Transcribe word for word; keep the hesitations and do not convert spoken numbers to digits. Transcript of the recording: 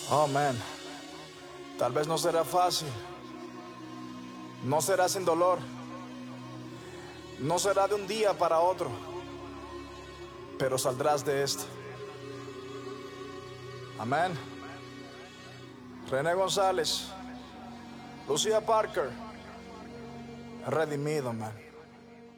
Oh, man. Tal vez no será fácil. No será sin dolor. No será de un día para otro. Pero saldrás de esto. Amén. René González. Lucía Parker. Redimido, man.